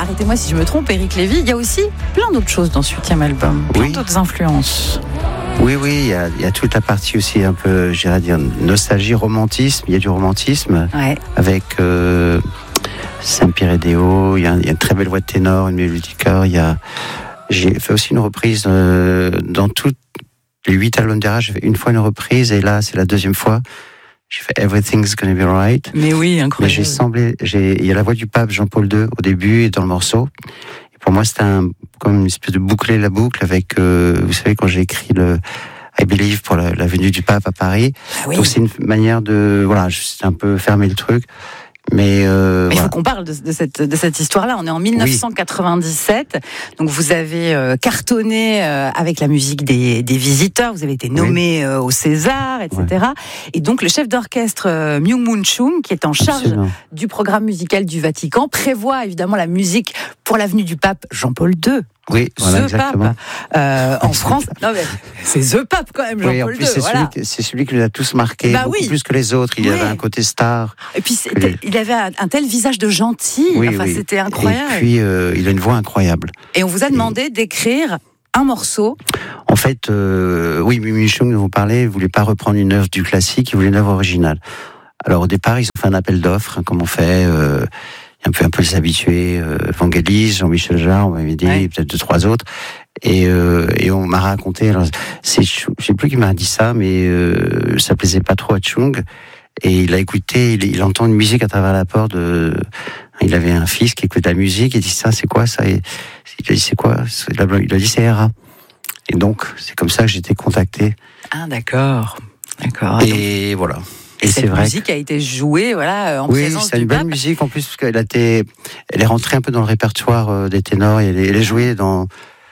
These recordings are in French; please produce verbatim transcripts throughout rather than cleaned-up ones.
arrêtez-moi si je me trompe, Éric Lévy, il y a aussi plein d'autres choses dans ce huitième album, plein oui. d'autres influences. Oui, oui, il y a, il y a toute la partie aussi un peu, j'irais dire, nostalgie, romantisme. Il y a du romantisme ouais. avec euh, Saint-Pierre et Déo. Il y, a, il y a une très belle voix de ténor, une mélodie de chœur. Il y a, j'ai fait aussi une reprise euh, dans tous les huit albums d'Era. J'ai fait une fois une reprise et là, c'est la deuxième fois. J'ai fait Everything's Gonna Be Alright. Mais oui, incroyable. Mais j'ai semblé, j'ai, il y a la voix du pape Jean-Paul deux au début et dans le morceau. Et pour moi, c'était un, comme une espèce de boucler la boucle avec, euh, vous savez, quand j'ai écrit le I Believe pour la, la venue du pape à Paris. Ah oui. Donc c'est une manière de, voilà, c'est un peu fermer le truc. Mais, euh, Mais il voilà. faut qu'on parle de, de, cette, de cette histoire-là. On est en dix-neuf cent quatre-vingt-dix-sept. Oui. Donc vous avez euh, cartonné euh, avec la musique des, des Visiteurs. Vous avez été nommé oui. euh, au César, et cetera. Ouais. Et donc le chef d'orchestre euh, Myung-Moon Chung, qui est en charge Absolument. du programme musical du Vatican, prévoit évidemment la musique pour l'avenue du pape Jean-Paul deux. Oui, voilà, The exactement. Pape. Euh, en France, non mais c'est The Pape quand même, Jean-Paul oui, en plus, deux. C'est, voilà. celui, c'est celui qui nous a tous marqué, bah, beaucoup oui. plus que les autres. Il oui. avait un côté star. Et puis les... il avait un, un tel visage de gentil. Oui, enfin, oui. C'était incroyable. Et puis euh, il a une voix incroyable. Et on vous a demandé Et... d'écrire un morceau. En fait, euh, oui, Myung-Moon Chung, dont vous parlez, ne voulait pas reprendre une œuvre du classique, il voulait une œuvre originale. Alors au départ, ils ont fait un appel d'offres, hein, comme on fait. Euh, un peu un peu les habitués, euh, Vangelis, Jean-Michel Jarre, on m'avait dit, ouais. peut-être deux trois autres, et euh, et on m'a raconté. Alors c'est, je sais plus qui m'a dit ça, mais euh, ça plaisait pas trop à Chung, et il a écouté, il, il entend une musique à travers la porte. De, il avait un fils qui écoute la musique, et il dit ça, c'est quoi ça? Et il a dit c'est quoi? Il a dit c'est Hera. Et donc c'est comme ça que j'ai été contacté. Ah d'accord, d'accord. Et donc... voilà. Et, et cette c'est vrai musique que... a été jouée, voilà, en oui, présence du pape. Oui, c'est une belle musique en plus parce qu'elle a été, elle est rentrée un peu dans le répertoire des ténors. Et elle, est, elle est jouée dans,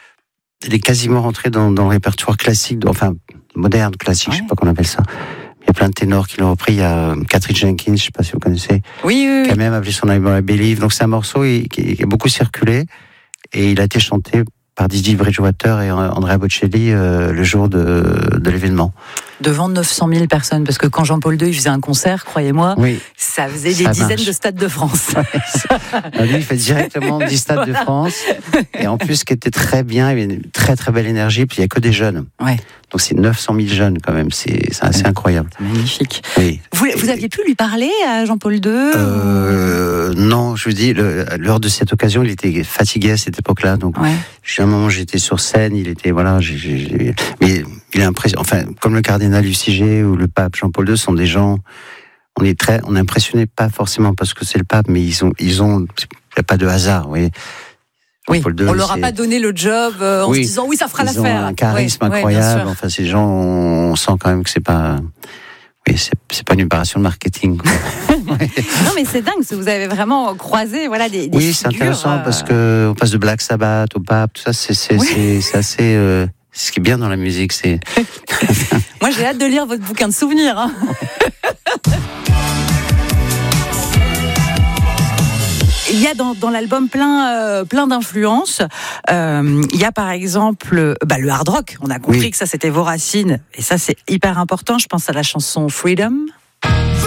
elle est quasiment rentrée dans, dans le répertoire classique, enfin moderne classique, ouais. je sais pas comment on appelle ça. Il y a plein de ténors qui l'ont repris. Il y a Catherine Jenkins, je sais pas si vous connaissez, oui, oui, qui a oui. même appelé son album I Believe. Donc c'est un morceau qui, qui a beaucoup circulé et il a été chanté par Didi Bridgewater et Andrea Bocelli euh, le jour de, de l'événement. Devant neuf cent mille personnes, parce que quand Jean-Paul deux il faisait un concert, croyez-moi, oui, ça faisait des ça dizaines marche. de stades de France. Ouais, lui, il fait directement dix stades voilà. de France. Et en plus, ce qui était très bien, il y avait une très très belle énergie, puis il n'y a que des jeunes. Ouais. Donc c'est neuf cent mille jeunes quand même, c'est, c'est assez ouais. incroyable. C'est magnifique. Oui. Vous, vous aviez pu lui parler à Jean-Paul deux euh, Non, je vous dis, le, lors de cette occasion, il était fatigué à cette époque-là. Donc, ouais. à un moment, j'étais sur scène, il était, voilà, j'ai, j'ai, mais il est impressionnant. Enfin, comme le cardinal Luciger ou le pape Jean-Paul deux sont des gens, on est très, on est impressionné, pas forcément parce que c'est le pape, mais ils ont, ils ont, il n'y a pas de hasard, vous voyez. Oui, deux, on leur a pas donné le job euh, en oui, se disant oui, ça fera ils l'affaire. Ils ont un charisme oui, incroyable. Oui, enfin, ces gens, on sent quand même que c'est pas, oui, c'est, c'est pas une opération de marketing. Quoi. Non, mais c'est dingue, vous avez vraiment croisé, voilà, des, des oui, figures. C'est intéressant euh... parce que on passe de Black Sabbath au pape, tout ça, c'est, c'est, oui. c'est, c'est assez. Euh, ce qui est bien dans la musique, c'est. Moi, j'ai hâte de lire votre bouquin de souvenirs. Hein. Il y a dans, dans l'album plein, euh, plein d'influences. Euh, il y a par exemple bah, le hard rock. On a compris oui. que ça c'était vos racines. Et ça c'est hyper important. Je pense à la chanson Freedom.